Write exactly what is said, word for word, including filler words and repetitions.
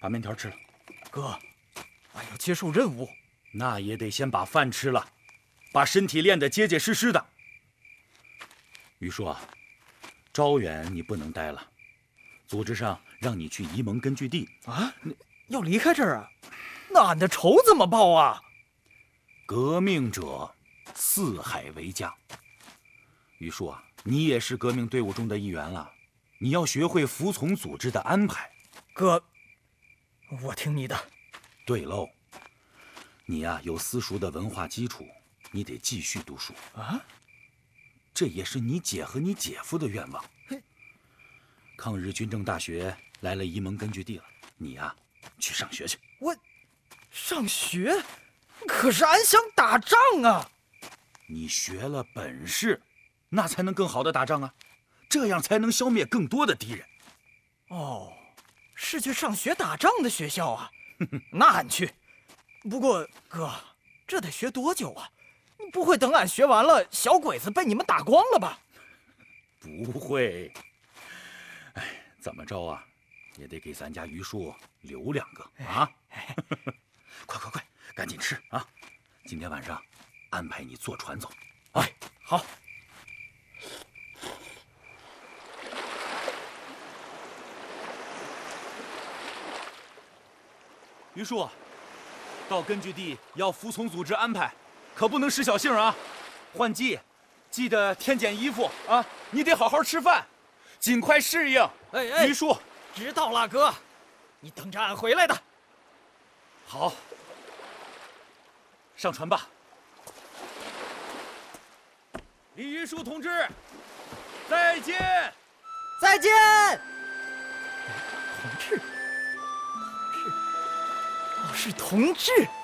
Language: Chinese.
把面条吃了。 哥，俺要接受任务， 那也得先把饭吃了，把身体练得结结实实的。于叔啊，招远你不能待了，组织上让你去沂蒙根据地啊！你要离开这儿啊？那俺的仇怎么报啊？ 革命者四海为家。于叔啊，你也是革命队伍中的一员了，你要学会服从组织的安排。 哥，我听你的。 对喽，你呀、啊、有私塾的文化基础，你得继续读书啊。 这也是你姐和你姐夫的愿望。抗日军政大学来了沂蒙根据地了，你呀、啊、去上学去。 我上学？可是俺想打仗啊！ 你学了本事，那才能更好的打仗啊，这样才能消灭更多的敌人。 哦，是去上学打仗的学校啊？那俺去。不过哥，这得学多久啊？你不会等俺学完了，小鬼子被你们打光了吧？ 不会。哎，怎么着啊，也得给咱家于叔留两个啊！快快快，赶紧吃啊！今天晚上安排你坐船走。 哎，好。 于叔，到根据地要服从组织安排，可不能使小性啊！换季，记得添减衣服啊！你得好好吃饭，尽快适应。 哎哎， 于叔， 知道了，哥，你等着俺回来的。 好，上船吧。李于叔同志，再见！ 再见！同志，同志，哦，是同志。